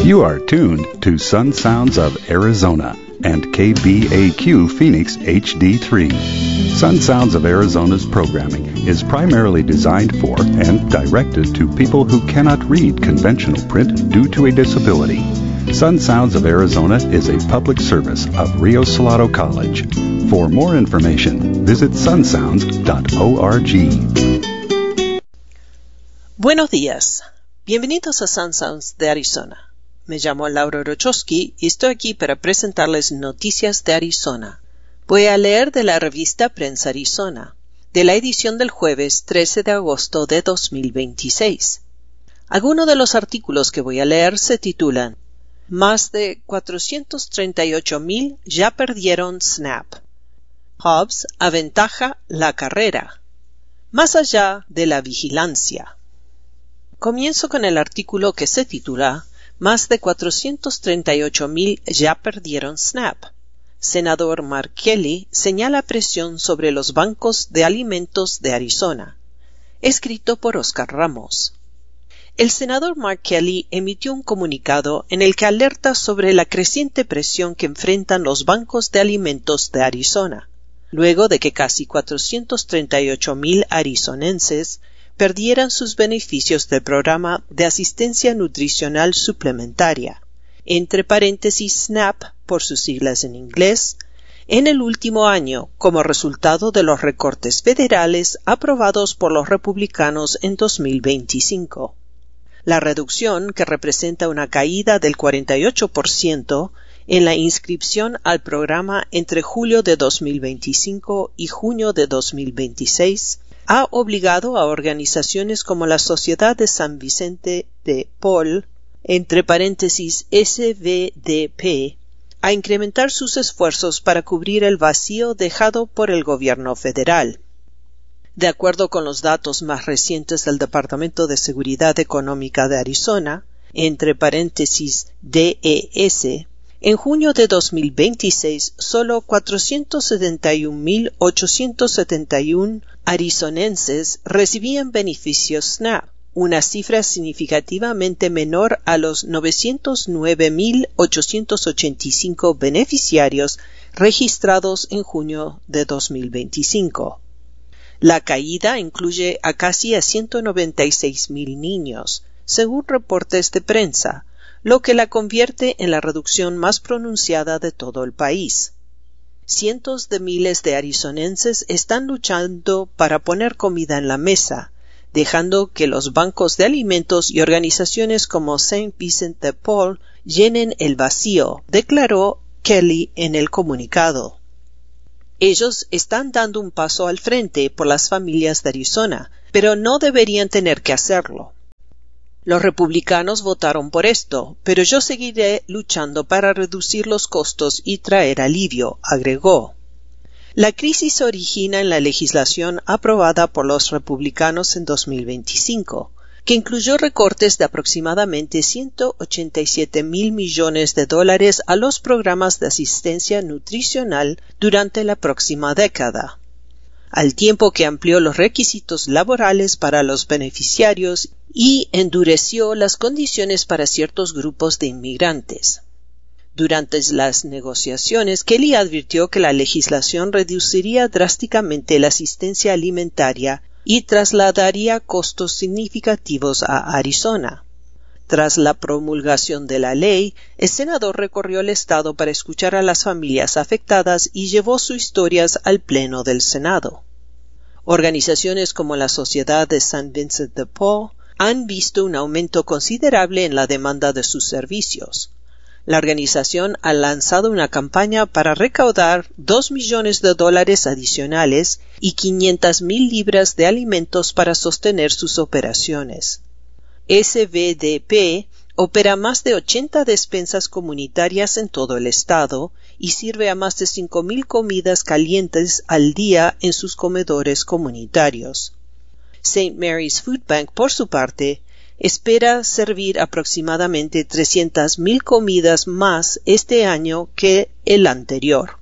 You are tuned to Sun Sounds of Arizona and KBAQ Phoenix HD3. Sun Sounds of Arizona's programming is primarily designed for and directed to people who cannot read conventional print due to a disability. Sun Sounds of Arizona is a public service of Rio Salado College. For more information, visit sunsounds.org. Buenos días. Bienvenidos a Sun Sounds de Arizona. Me llamo Laura Rochowski y estoy aquí para presentarles noticias de Arizona. Voy a leer de la revista Prensa Arizona, de la edición del jueves 13 de agosto de 2026. Algunos de los artículos que voy a leer se titulan Más de 438,000 ya perdieron SNAP. Hobbs aventaja la carrera. Más allá de la vigilancia. Comienzo con el artículo que se titula Más de 438,000 ya perdieron SNAP. Senador Mark Kelly señala presión sobre los bancos de alimentos de Arizona. Escrito por Oscar Ramos. El senador Mark Kelly emitió un comunicado en el que alerta sobre la creciente presión que enfrentan los bancos de alimentos de Arizona, luego de que casi 438,000 arizonenses perdieran sus beneficios del programa de asistencia nutricional suplementaria, entre paréntesis SNAP por sus siglas en inglés, en el último año como resultado de los recortes federales aprobados por los republicanos en 2025. La reducción, que representa una caída del 48% en la inscripción al programa entre julio de 2025 y junio de 2026, ha obligado a organizaciones como la Sociedad de San Vicente de Paul, entre paréntesis SVDP, a incrementar sus esfuerzos para cubrir el vacío dejado por el gobierno federal. De acuerdo con los datos más recientes del Departamento de Seguridad Económica de Arizona, entre paréntesis DES, en junio de 2026, solo 471,871 arizonenses recibían beneficios SNAP, una cifra significativamente menor a los 909,885 beneficiarios registrados en junio de 2025. La caída incluye a casi 196,000 niños, según reportes de prensa, lo que la convierte en la reducción más pronunciada de todo el país. Cientos de miles de arizonenses están luchando para poner comida en la mesa, dejando que los bancos de alimentos y organizaciones como St. Vincent de Paul llenen el vacío, declaró Kelly en el comunicado. Ellos están dando un paso al frente por las familias de Arizona, pero no deberían tener que hacerlo. Los republicanos votaron por esto, pero yo seguiré luchando para reducir los costos y traer alivio, agregó. La crisis se origina en la legislación aprobada por los republicanos en 2025, que incluyó recortes de aproximadamente $187,000 millones a los programas de asistencia nutricional durante la próxima década, al tiempo que amplió los requisitos laborales para los beneficiarios y endureció las condiciones para ciertos grupos de inmigrantes. Durante las negociaciones, Kelly advirtió que la legislación reduciría drásticamente la asistencia alimentaria y trasladaría costos significativos a Arizona. Tras la promulgación de la ley, el senador recorrió el estado para escuchar a las familias afectadas y llevó sus historias al Pleno del Senado. Organizaciones como la Sociedad de San Vincent de Paul han visto un aumento considerable en la demanda de sus servicios. La organización ha lanzado una campaña para recaudar $2 millones adicionales y 500,000 libras de alimentos para sostener sus operaciones. SVDP opera más de 80 despensas comunitarias en todo el estado y sirve a más de 5,000 comidas calientes al día en sus comedores comunitarios. St. Mary's Food Bank, por su parte, espera servir aproximadamente 300,000 comidas más este año que el anterior.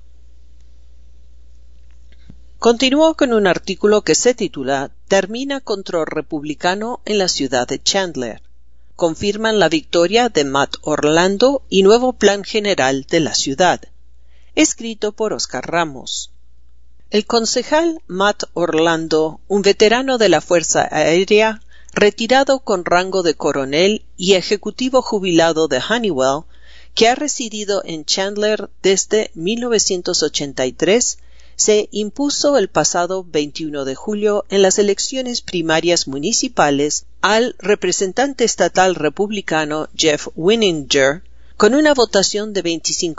Continuó con un artículo que se titula Termina control republicano en la ciudad de Chandler. confirman la victoria de Matt Orlando y nuevo plan general de la ciudad. Escrito por Oscar Ramos. El concejal Matt Orlando, un veterano de la Fuerza Aérea, retirado con rango de coronel y ejecutivo jubilado de Honeywell, que ha residido en Chandler desde 1983, se impuso el pasado 21 de julio en las elecciones primarias municipales al representante estatal republicano Jeff Winninger con una votación de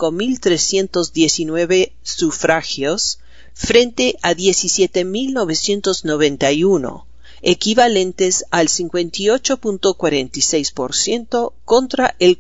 25.319 sufragios frente a 17.991, equivalentes al 58.46% contra el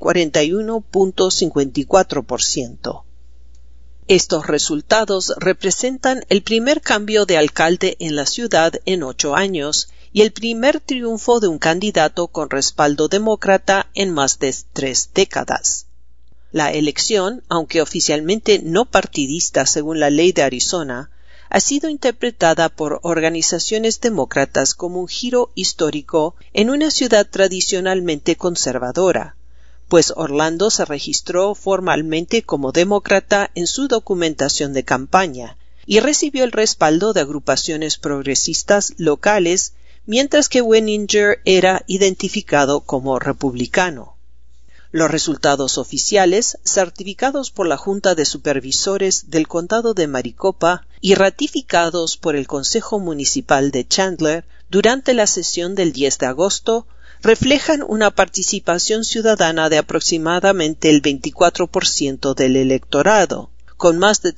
41.54%. Estos resultados representan el primer cambio de alcalde en la ciudad en 8 años y el primer triunfo de un candidato con respaldo demócrata en más de 3 décadas. La elección, aunque oficialmente no partidista según la ley de Arizona, ha sido interpretada por organizaciones demócratas como un giro histórico en una ciudad tradicionalmente conservadora, pues Orlando se registró formalmente como demócrata en su documentación de campaña y recibió el respaldo de agrupaciones progresistas locales, mientras que Winninger era identificado como republicano. Los resultados oficiales, certificados por la Junta de Supervisores del Condado de Maricopa y ratificados por el Consejo Municipal de Chandler durante la sesión del 10 de agosto, reflejan una participación ciudadana de aproximadamente el 24% del electorado, con más de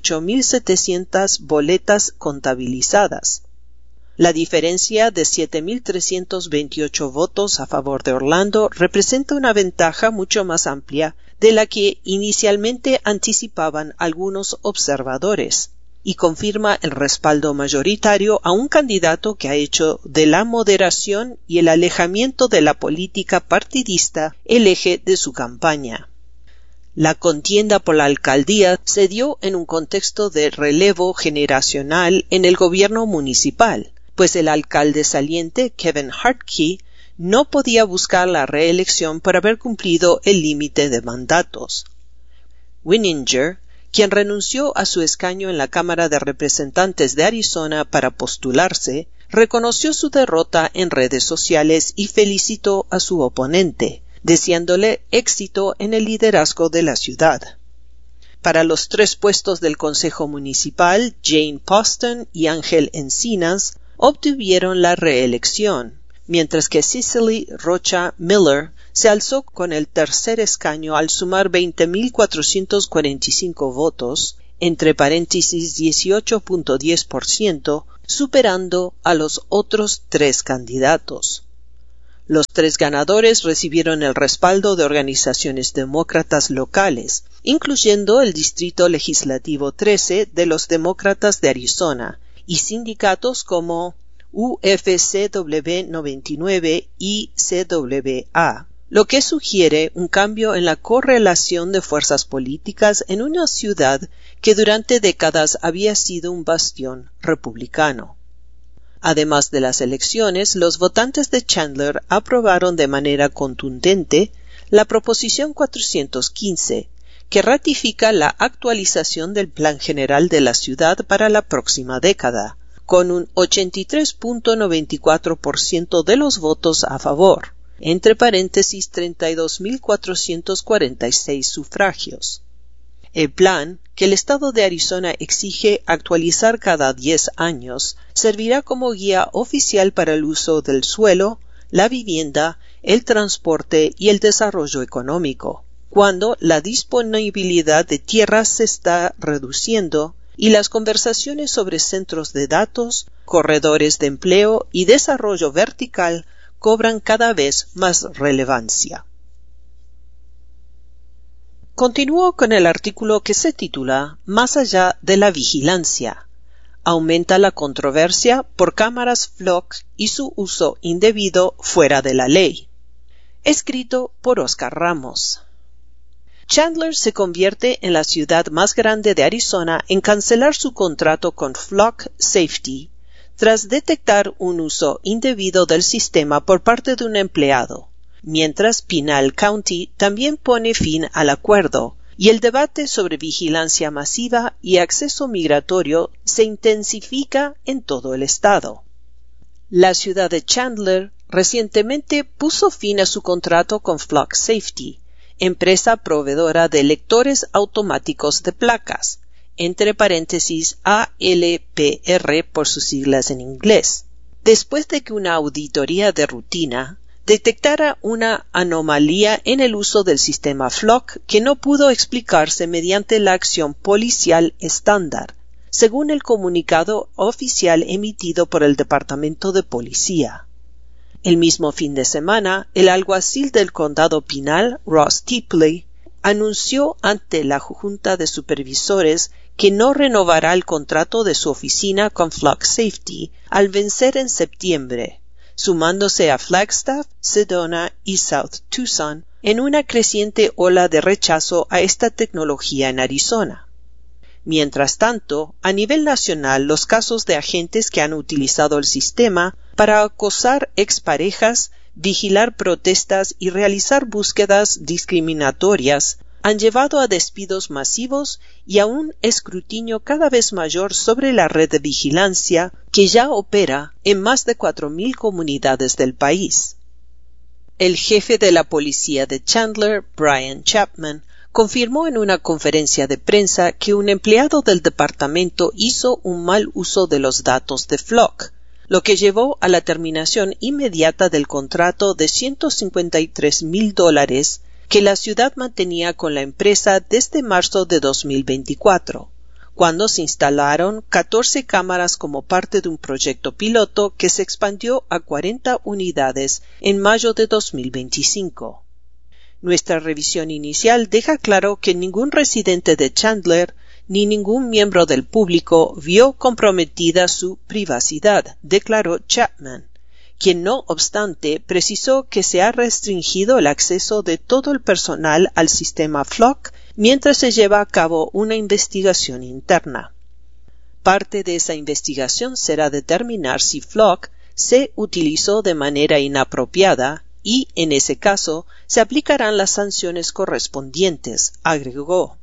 38.700 boletas contabilizadas. La diferencia de 7.328 votos a favor de Orlando representa una ventaja mucho más amplia de la que inicialmente anticipaban algunos observadores, y confirma el respaldo mayoritario a un candidato que ha hecho de la moderación y el alejamiento de la política partidista el eje de su campaña. La contienda por la alcaldía se dio en un contexto de relevo generacional en el gobierno municipal, pues el alcalde saliente, Kevin Hartke, no podía buscar la reelección por haber cumplido el límite de mandatos. Winninger, quien renunció a su escaño en la Cámara de Representantes de Arizona para postularse, reconoció su derrota en redes sociales y felicitó a su oponente, deseándole éxito en el liderazgo de la ciudad. Para los 3 puestos del Consejo Municipal, Jane Poston y Ángel Encinas obtuvieron la reelección, mientras que Cicely Rocha Miller se alzó con el tercer escaño al sumar 20.445 votos, entre paréntesis 18.10%, superando a los otros 3 candidatos. Los 3 ganadores recibieron el respaldo de organizaciones demócratas locales, incluyendo el Distrito Legislativo 13 de los Demócratas de Arizona, y sindicatos como UFCW 99 y CWA, lo que sugiere un cambio en la correlación de fuerzas políticas en una ciudad que durante décadas había sido un bastión republicano. Además de las elecciones, los votantes de Chandler aprobaron de manera contundente la Proposición 415, que ratifica la actualización del Plan General de la ciudad para la próxima década, con un 83.94% de los votos a favor, entre paréntesis 32.446 sufragios. El plan, que el estado de Arizona exige actualizar cada 10 años, servirá como guía oficial para el uso del suelo, la vivienda, el transporte y el desarrollo económico, cuando la disponibilidad de tierras se está reduciendo y las conversaciones sobre centros de datos, corredores de empleo y desarrollo vertical cobran cada vez más relevancia. Continúo con el artículo que se titula Más allá de la vigilancia. Aumenta la controversia por cámaras flock y su uso indebido fuera de la ley. Escrito por Oscar Ramos. Chandler se convierte en la ciudad más grande de Arizona en cancelar su contrato con Flock Safety tras detectar un uso indebido del sistema por parte de un empleado, mientras Pinal County también pone fin al acuerdo, y el debate sobre vigilancia masiva y acceso migratorio se intensifica en todo el estado. La ciudad de Chandler recientemente puso fin a su contrato con Flock Safety, empresa proveedora de lectores automáticos de placas, entre paréntesis ALPR por sus siglas en inglés, después de que una auditoría de rutina detectara una anomalía en el uso del sistema Flock que no pudo explicarse mediante la acción policial estándar, según el comunicado oficial emitido por el Departamento de Policía. El mismo fin de semana, el alguacil del condado Pinal, Ross Tipley, anunció ante la Junta de Supervisores que no renovará el contrato de su oficina con Flock Safety al vencer en septiembre, sumándose a Flagstaff, Sedona y South Tucson en una creciente ola de rechazo a esta tecnología en Arizona. Mientras tanto, a nivel nacional, los casos de agentes que han utilizado el sistema para acosar exparejas, vigilar protestas y realizar búsquedas discriminatorias han llevado a despidos masivos y a un escrutinio cada vez mayor sobre la red de vigilancia que ya opera en más de 4,000 comunidades del país. El jefe de la policía de Chandler, Brian Chapman, confirmó en una conferencia de prensa que un empleado del departamento hizo un mal uso de los datos de Flock, lo que llevó a la terminación inmediata del contrato de $153,000 que la ciudad mantenía con la empresa desde marzo de 2024, cuando se instalaron 14 cámaras como parte de un proyecto piloto que se expandió a 40 unidades en mayo de 2025. Nuestra revisión inicial deja claro que ningún residente de Chandler ni ningún miembro del público vio comprometida su privacidad, declaró Chapman, quien no obstante precisó que se ha restringido el acceso de todo el personal al sistema Flock mientras se lleva a cabo una investigación interna. Parte de esa investigación será determinar si Flock se utilizó de manera inapropiada y, en ese caso, se aplicarán las sanciones correspondientes, agregó.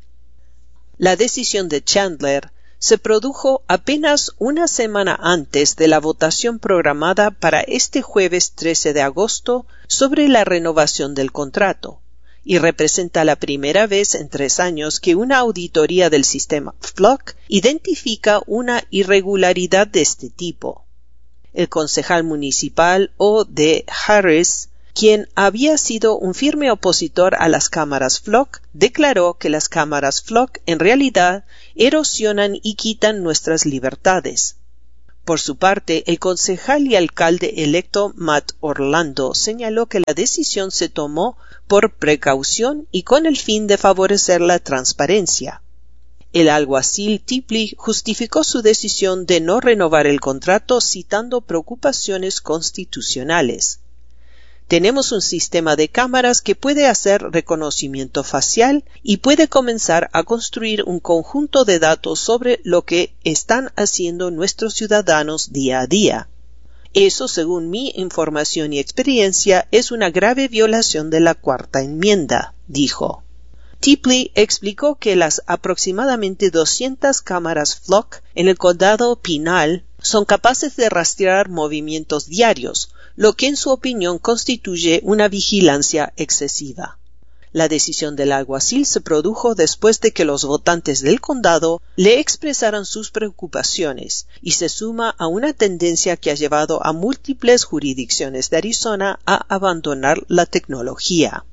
La decisión de Chandler se produjo apenas una semana antes de la votación programada para este jueves 13 de agosto sobre la renovación del contrato, y representa la primera vez en 3 años que una auditoría del sistema Flock identifica una irregularidad de este tipo. El concejal municipal O.D. Harris, quien había sido un firme opositor a las cámaras Flock, declaró que las cámaras Flock en realidad erosionan y quitan nuestras libertades. Por su parte, el concejal y alcalde electo Matt Orlando señaló que la decisión se tomó por precaución y con el fin de favorecer la transparencia. El alguacil Tipley justificó su decisión de no renovar el contrato citando preocupaciones constitucionales. Tenemos un sistema de cámaras que puede hacer reconocimiento facial y puede comenzar a construir un conjunto de datos sobre lo que están haciendo nuestros ciudadanos día a día. Eso, según mi información y experiencia, es una grave violación de la Cuarta Enmienda, dijo. Tipley explicó que las aproximadamente 200 cámaras Flock en el condado Pinal son capaces de rastrear movimientos diarios, lo que en su opinión constituye una vigilancia excesiva. La decisión del alguacil se produjo después de que los votantes del condado le expresaran sus preocupaciones y se suma a una tendencia que ha llevado a múltiples jurisdicciones de Arizona a abandonar la tecnología.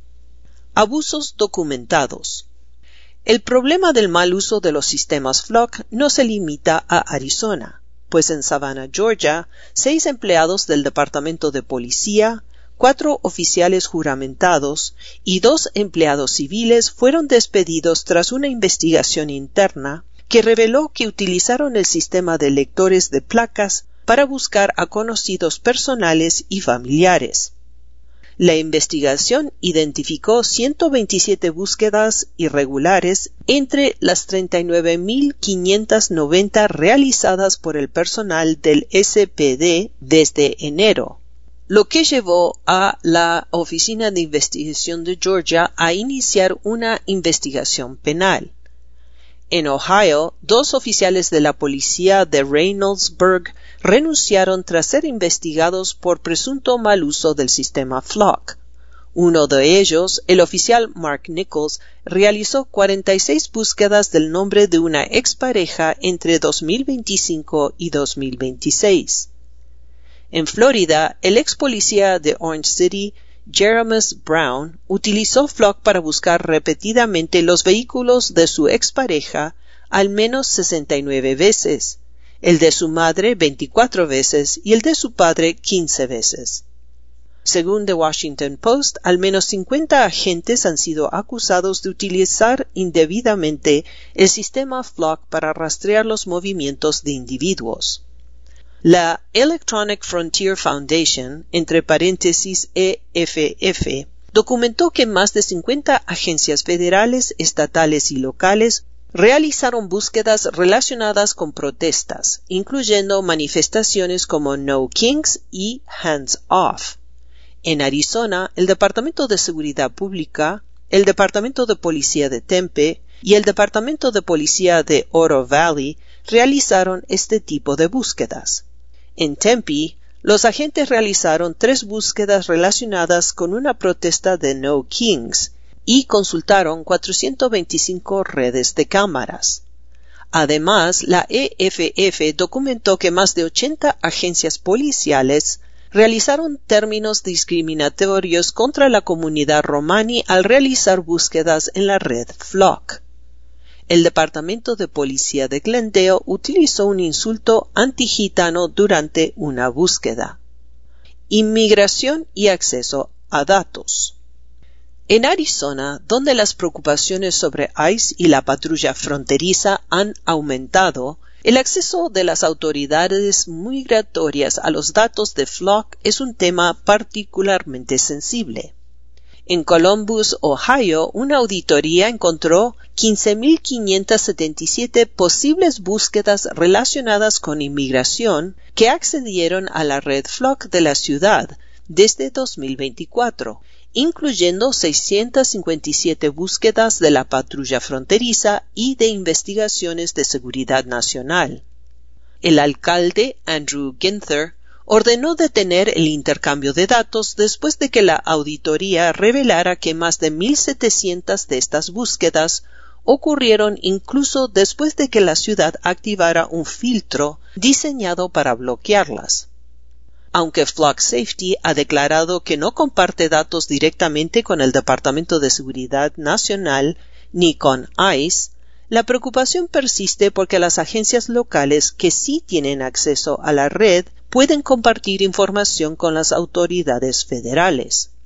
Abusos documentados. El problema del mal uso de los sistemas Flock no se limita a Arizona, pues en Savannah, Georgia, 6 empleados del Departamento de Policía, 4 oficiales juramentados y 2 empleados civiles fueron despedidos tras una investigación interna que reveló que utilizaron el sistema de lectores de placas para buscar a conocidos personales y familiares. La investigación identificó 127 búsquedas irregulares entre las 39,590 realizadas por el personal del SPD desde enero, lo que llevó a la Oficina de Investigación de Georgia a iniciar una investigación penal. En Ohio, 2 oficiales de la policía de Reynoldsburg renunciaron tras ser investigados por presunto mal uso del sistema Flock. Uno de ellos, el oficial Mark Nichols, realizó 46 búsquedas del nombre de una expareja entre 2025 y 2026. En Florida, el ex policía de Orange City, Jeremus Brown, utilizó Flock para buscar repetidamente los vehículos de su expareja al menos 69 veces, el de su madre 24 veces y el de su padre 15 veces. Según The Washington Post, al menos 50 agentes han sido acusados de utilizar indebidamente el sistema Flock para rastrear los movimientos de individuos. La Electronic Frontier Foundation, entre paréntesis EFF, documentó que más de 50 agencias federales, estatales y locales realizaron búsquedas relacionadas con protestas, incluyendo manifestaciones como No Kings y Hands Off. En Arizona, el Departamento de Seguridad Pública, el Departamento de Policía de Tempe y el Departamento de Policía de Oro Valley realizaron este tipo de búsquedas. En Tempe, los agentes realizaron 3 búsquedas relacionadas con una protesta de No Kings y consultaron 425 redes de cámaras. Además, la EFF documentó que más de 80 agencias policiales realizaron términos discriminatorios contra la comunidad romani al realizar búsquedas en la red Flock. El Departamento de Policía de Glendale utilizó un insulto antigitano durante una búsqueda. Inmigración y acceso a datos. En Arizona, donde las preocupaciones sobre ICE y la patrulla fronteriza han aumentado, el acceso de las autoridades migratorias a los datos de Flock es un tema particularmente sensible. En Columbus, Ohio, una auditoría encontró 15.577 posibles búsquedas relacionadas con inmigración que accedieron a la red Flock de la ciudad desde 2024, incluyendo 657 búsquedas de la patrulla fronteriza y de investigaciones de seguridad nacional. El alcalde Andrew Ginther ordenó detener el intercambio de datos después de que la auditoría revelara que más de 1.700 de estas búsquedas ocurrieron incluso después de que la ciudad activara un filtro diseñado para bloquearlas. Aunque Flock Safety ha declarado que no comparte datos directamente con el Departamento de Seguridad Nacional ni con ICE, la preocupación persiste porque las agencias locales que sí tienen acceso a la red pueden compartir información con las autoridades federales.